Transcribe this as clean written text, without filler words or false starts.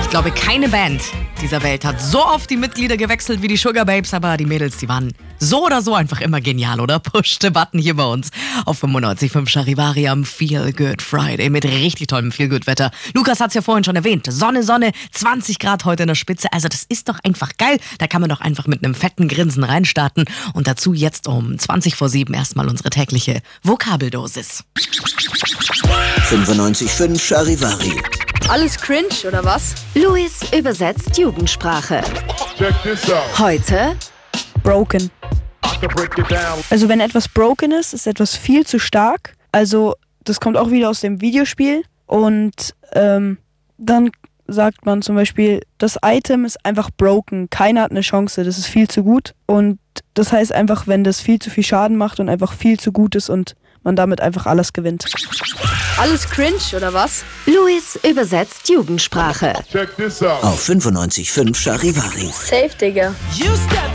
Ich glaube, keine Band dieser Welt hat so oft die Mitglieder gewechselt wie die Sugar Babes, aber die Mädels, die waren so oder so einfach immer genial, oder? Push the Button hier bei uns auf 95.5 Charivari am Feel Good Friday mit richtig tollem Feel Good Wetter. Lukas hat's ja vorhin schon erwähnt. Sonne, 20 Grad heute in der Spitze. Also das ist doch einfach geil. Da kann man doch einfach mit einem fetten Grinsen reinstarten. Und dazu jetzt um 7:20 erstmal unsere tägliche Vokabeldosis. 95.5 Charivari. Alles cringe, oder was? Luis übersetzt Jugendsprache. Heute broken. Also wenn etwas broken ist etwas viel zu stark. Also das kommt auch wieder aus dem Videospiel. Und dann sagt man zum Beispiel, das Item ist einfach broken. Keiner hat eine Chance, das ist viel zu gut. Und das heißt einfach, wenn das viel zu viel Schaden macht und einfach viel zu gut ist und man damit einfach alles gewinnt. Alles cringe, oder was? Luis übersetzt Jugendsprache. Auf 95.5 Charivari. Safe, Digga.